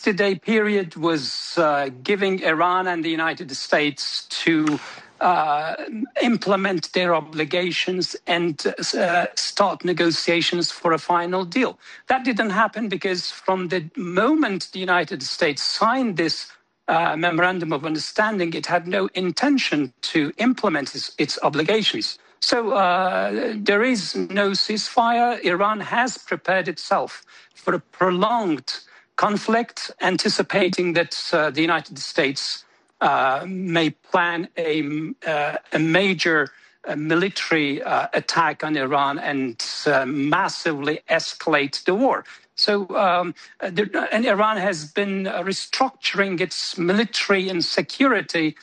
60-day period was giving Iran and the United States to implement their obligations and start negotiations for a final deal. That didn't happen because from the moment the United States signed this memorandum of understanding, it had no intention to implement its obligations. So there is no ceasefire. Iran has prepared itself for a prolonged conflict, anticipating that the United States may plan a major military attack on Iran and massively escalate the war. So, and Iran has been restructuring its military and security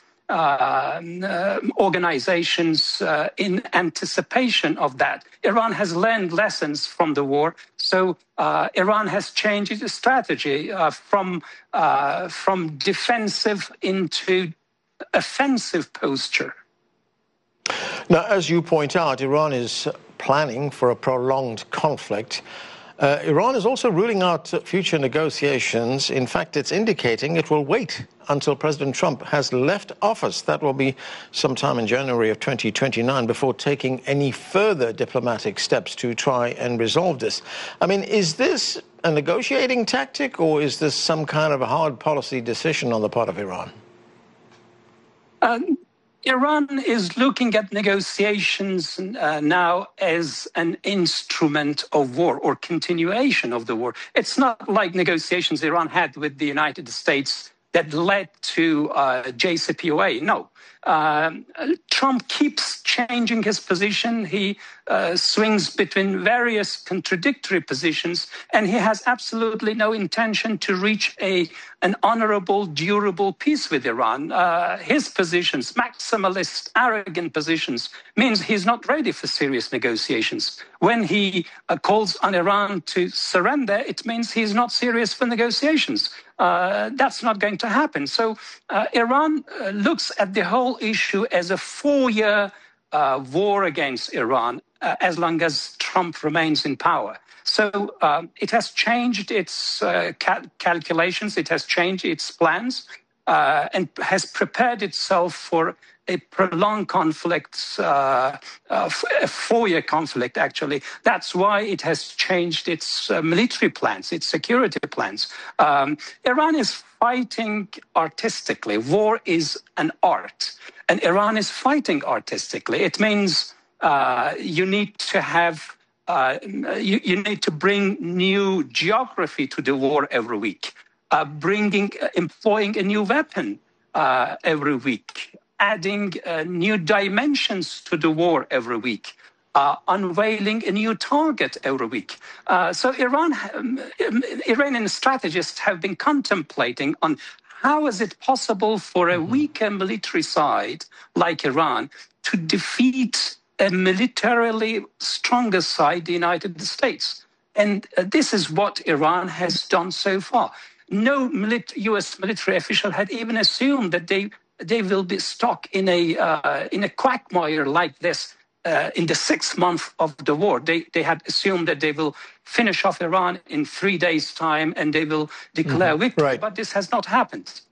organizations in anticipation of that. Iran has learned lessons from the war, so Iran has changed its strategy from defensive into offensive posture. Now, as you point out, Iran is planning for a prolonged conflict. Iran is also ruling out future negotiations. In fact, it's indicating it will wait until President Trump has left office. That will be sometime in January of 2029 before taking any further diplomatic steps to try and resolve this. I mean, is this a negotiating tactic, or is this some kind of a hard policy decision on the part of Iran? Iran is looking at negotiations now as an instrument of war or continuation of the war. It's not like negotiations Iran had with the United States that led to JCPOA. No. Trump keeps changing his position. He swings between various contradictory positions, and he has absolutely no intention to reach an honorable, durable peace with Iran. His positions, maximalist, arrogant positions, means he's not ready for serious negotiations. When he calls on Iran to surrender, it means he's not serious for negotiations. That's not going to happen. So Iran looks at the whole issue as a 4-year war against Iran as long as Trump remains in power. So it has changed its calculations, it has changed its plans, and has prepared itself for a prolonged conflict, a 4-year conflict, actually. That's why it has changed its military plans, its security plans. Iran is fighting artistically. War is an art, and Iran is fighting artistically. It means you need to have you need to bring new geography to the war every week, employing a new weapon every week, adding new dimensions to the war every week, unveiling a new target every week. So Iranian strategists have been contemplating on how is it possible for a weaker military side like Iran to defeat a militarily stronger side, the United States. And this is what Iran has done so far. No U.S. military official had even assumed that they will be stuck in a quagmire like this in the 6th month of the war. They had assumed that they will finish off Iran in 3 days' time and they will declare victory. Right. But this has not happened.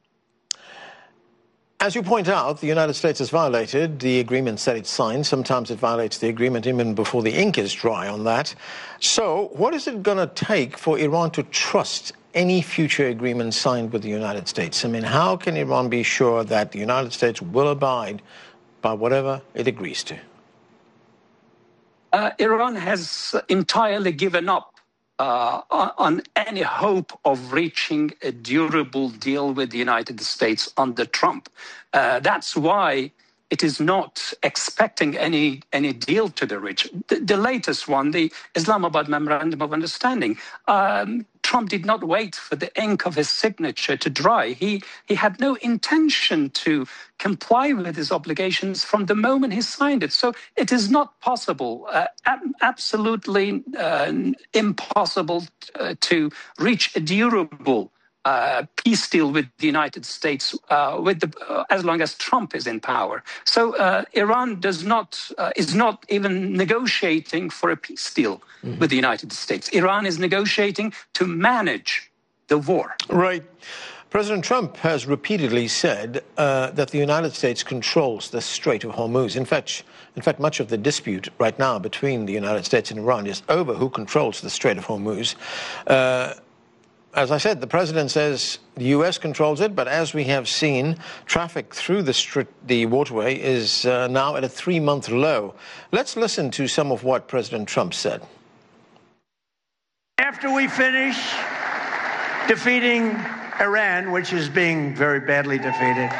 As you point out, the United States has violated the agreements that it signed. Sometimes it violates the agreement even before the ink is dry on that. So what is it going to take for Iran to trust any future agreement signed with the United States? I mean, how can Iran be sure that the United States will abide by whatever it agrees to? Iran has entirely given up on any hope of reaching a durable deal with the United States under Trump. That's why it is not expecting any deal to be reached. The latest one, the Islamabad Memorandum of Understanding, Trump did not wait for the ink of his signature to dry. He had no intention to comply with his obligations from the moment he signed it. So it is not possible, absolutely impossible to reach a durable peace deal with the United States as long as Trump is in power. So Iran is not even negotiating for a peace deal with the United States. Iran is negotiating to manage the war. Right. President Trump has repeatedly said that the United States controls the Strait of Hormuz. In fact, much of the dispute right now between the United States and Iran is over who controls the Strait of Hormuz. As I said, the president says the U.S. controls it, but as we have seen, traffic through the waterway is now at a 3-month low. Let's listen to some of what President Trump said. After we finish defeating Iran, which is being very badly defeated,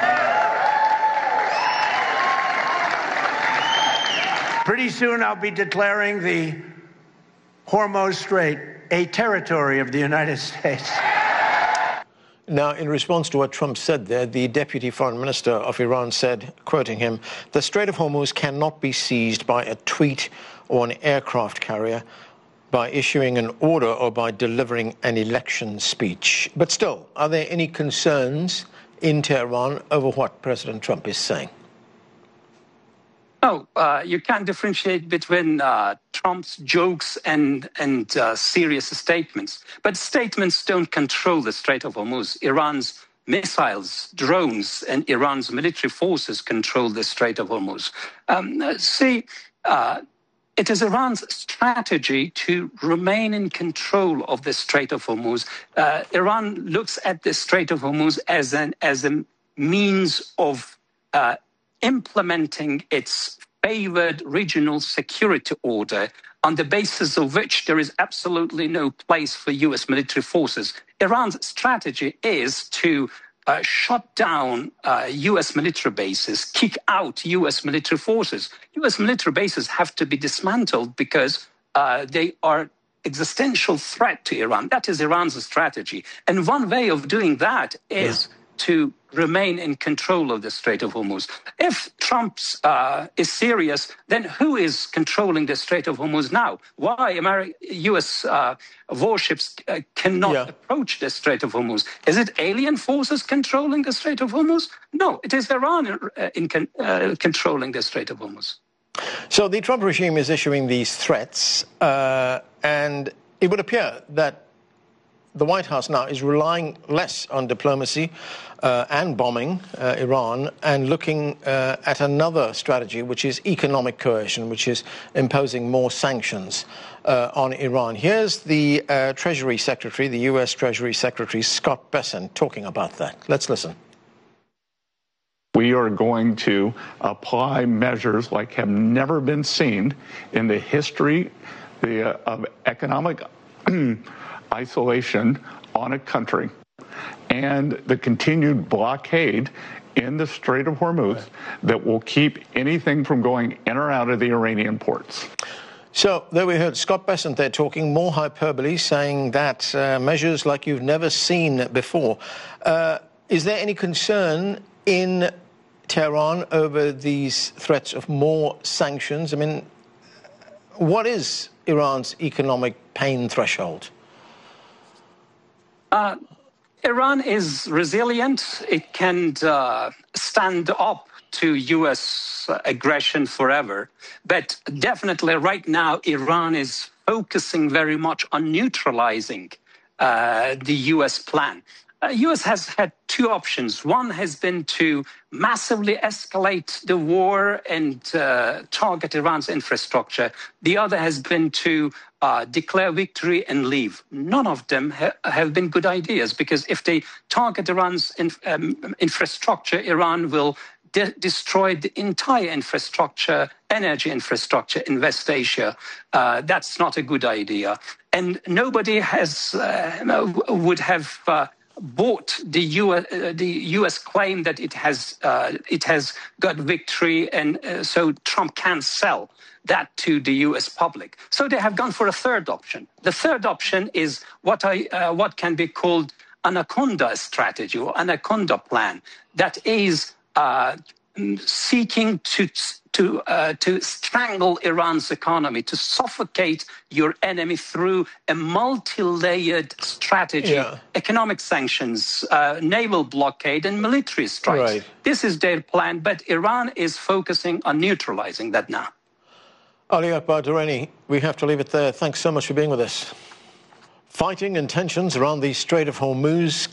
pretty soon I'll be declaring the Hormuz Strait a territory of the United States. Now, in response to what Trump said there, the Deputy Foreign Minister of Iran said, quoting him, "The Strait of Hormuz cannot be seized by a tweet or an aircraft carrier, by issuing an order or by delivering an election speech." But still, are there any concerns in Tehran over what President Trump is saying? No, you can't differentiate between Trump's jokes and serious statements. But statements don't control the Strait of Hormuz. Iran's missiles, drones, and Iran's military forces control the Strait of Hormuz. It is Iran's strategy to remain in control of the Strait of Hormuz. Iran looks at the Strait of Hormuz as a means of implementing its favored regional security order, on the basis of which there is absolutely no place for U.S. military forces. Iran's strategy is to shut down U.S. military bases, kick out U.S. military forces. U.S. military bases have to be dismantled because they are existential threat to Iran. That is Iran's strategy. And one way of doing that is to remain in control of the Strait of Hormuz. If Trump is serious, then who is controlling the Strait of Hormuz now? Why U.S. warships cannot approach the Strait of Hormuz? Is it alien forces controlling the Strait of Hormuz? No, it is Iran controlling the Strait of Hormuz. So the Trump regime is issuing these threats, and it would appear that the White House now is relying less on diplomacy and bombing Iran and looking at another strategy, which is economic coercion, which is imposing more sanctions on Iran. Here's the Treasury Secretary, the U.S. Treasury Secretary, Scott Bessent, talking about that. Let's listen. We are going to apply measures like have never been seen in the history of economic isolation on a country, and the continued blockade in the Strait of Hormuz that will keep anything from going in or out of the Iranian ports. So there we heard Scott Bessent there talking more hyperbole, saying that measures like you've never seen before. Is there any concern in Tehran over these threats of more sanctions? I mean, what is Iran's economic pain threshold? Iran is resilient. It can stand up to U.S. aggression forever. But definitely right now, Iran is focusing very much on neutralizing the U.S. plan. U.S. has had two options. One has been to massively escalate the war and target Iran's infrastructure. The other has been to declare victory and leave. None of them have been good ideas, because if they target Iran's infrastructure, Iran will destroy the entire infrastructure, energy infrastructure in West Asia. That's not a good idea. And nobody would have bought the U.S. claim that it has got victory, and so Trump can sell that to the U.S. public. So they have gone for a third option. The third option is what can be called anaconda strategy or anaconda plan. That is seeking to strangle Iran's economy, to suffocate your enemy through a multi-layered strategy, economic sanctions, naval blockade, and military strikes. Right. This is their plan, but Iran is focusing on neutralizing that now. Ali Akbar Durrani, we have to leave it there. Thanks so much for being with us. Fighting and tensions around the Strait of Hormuz